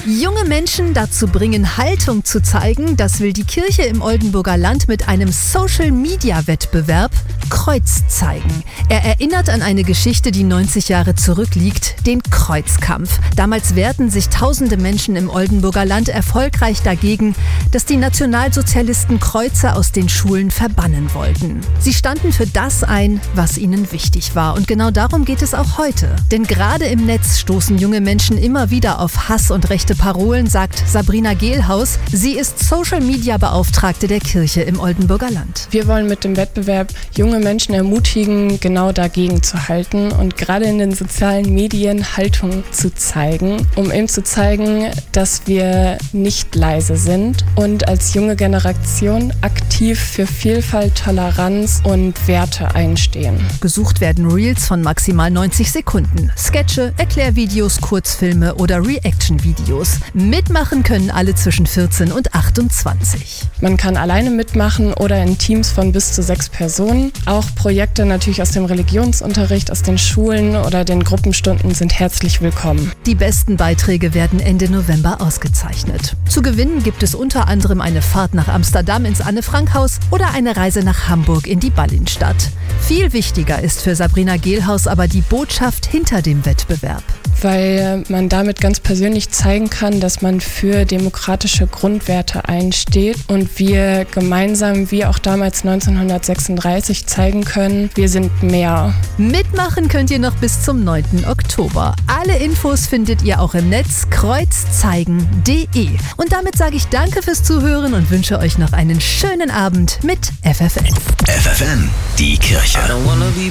Junge Menschen dazu bringen, Haltung zu zeigen, das will die Kirche im Oldenburger Land mit einem Social-Media-Wettbewerb Kreuz zeigen. Er erinnert an eine Geschichte, die 90 Jahre zurückliegt, den Kreuzkampf. Damals wehrten sich tausende Menschen im Oldenburger Land erfolgreich dagegen, dass die Nationalsozialisten Kreuze aus den Schulen verbannen wollten. Sie standen für das ein, was ihnen wichtig war. Und genau darum geht es auch heute. Denn gerade im Netz stoßen junge Menschen immer wieder auf Hass und rechte Parolen, sagt Sabrina Gehlhaus. Sie ist Social-Media-Beauftragte der Kirche im Oldenburger Land. Wir wollen mit dem Wettbewerb junge Menschen ermutigen, genau dagegen zu halten und gerade in den sozialen Medien Haltung zu zeigen, um eben zu zeigen, dass wir nicht leise sind und als junge Generation aktiv für Vielfalt, Toleranz und Werte einstehen. Gesucht werden Reels von maximal 90 Sekunden, Sketche, Erklärvideos, Kurzfilme oder Reaction-Videos. Mitmachen können alle zwischen 14 und 28. Man kann alleine mitmachen oder in Teams von bis zu 6 Personen. Auch Projekte natürlich aus dem Religionsunterricht, aus den Schulen oder den Gruppenstunden sind herzlich willkommen. Die besten Beiträge werden Ende November ausgezeichnet. Zu gewinnen gibt es unter anderem eine Fahrt nach Amsterdam ins Anne-Frank-Haus oder eine Reise nach Hamburg in die Ballinstadt. Viel wichtiger ist für Sabrina Gehlhaus aber die Botschaft hinter dem Wettbewerb. Weil man damit ganz persönlich zeigen kann, dass man für demokratische Grundwerte einsteht und wir gemeinsam, wie auch damals 1936, zeigen können, wir sind mehr. Mitmachen könnt ihr noch bis zum 9. Oktober. Alle Infos findet ihr auch im Netz kreuzzeigen.de. Und damit sage ich danke fürs Zuhören und wünsche euch noch einen schönen Abend mit FFN. FFN, die Kirche.